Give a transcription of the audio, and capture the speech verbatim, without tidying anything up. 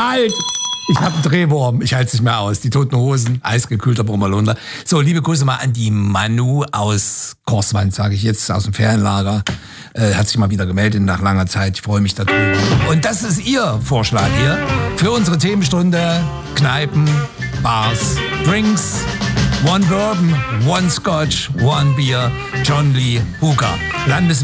Halt! Ich habe einen Drehwurm, ich halte es nicht mehr aus. Die Toten Hosen, eisgekühlter Brummerlunder. So, liebe Grüße mal an die Manu aus Korswand, sage ich jetzt, aus dem Ferienlager. Äh, hat sich mal wieder gemeldet nach langer Zeit. Ich freue mich darüber. Und das ist Ihr Vorschlag hier für unsere Themenstunde. Kneipen, Bars, Drinks, One Bourbon, One Scotch, One Beer, John Lee Hooker. Landeswelt